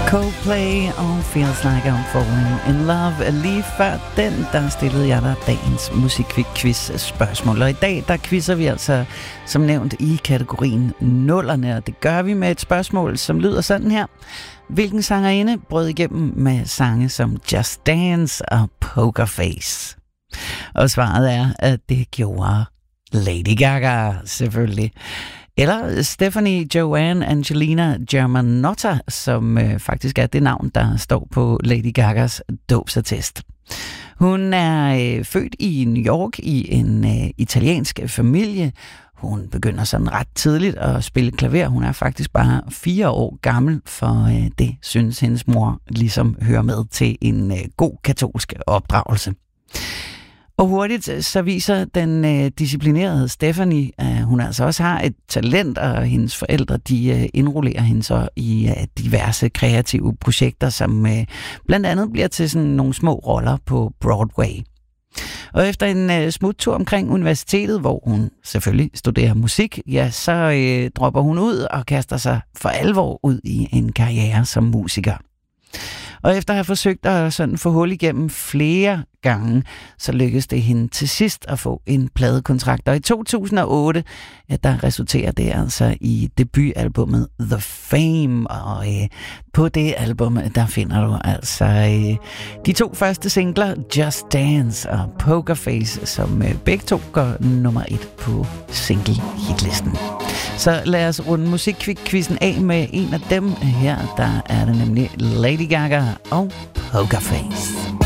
Coldplay og Feels Like I'm Falling in Love. Lige før den, der stillede jeg dig dagens musikquiz spørgsmål. Og i dag, der quizzer vi altså, som nævnt, i kategorien nullerne. Og det gør vi med et spørgsmål, som lyder sådan her. Hvilken sangerinde brød igennem med sange som Just Dance og Poker Face? Og svaret er, at det gjorde Lady Gaga, selvfølgelig. Eller Stephanie Joanne Angelina Germanotta, som faktisk er det navn, der står på Lady Gagas dåbsattest. Hun er født i New York i en italiensk familie. Hun begynder sådan ret tidligt at spille klaver. Hun er faktisk bare 4 år gammel, for det synes hendes mor ligesom hører med til en god katolsk opdragelse. Og hurtigt så viser den disciplinerede Stephanie, at hun altså også har et talent, og hendes forældre de indrullerer hende så i diverse kreative projekter, som blandt andet bliver til sådan nogle små roller på Broadway. Og efter en smuttur omkring universitetet, hvor hun selvfølgelig studerer musik, ja, så dropper hun ud og kaster sig for alvor ud i en karriere som musiker. Og efter at have forsøgt at sådan få hul igennem flere gange, så lykkedes det hende til sidst at få en pladekontrakt. Og i 2008, ja, der resulterer det altså i debutalbummet The Fame. Og på det album, der finder du altså de 2 første singler, Just Dance og Poker Face, som begge 2 går nummer 1 på single-hitlisten. Så lad os runde musikquizzen af med en af dem. Her der er det nemlig Lady Gaga og Poker Face.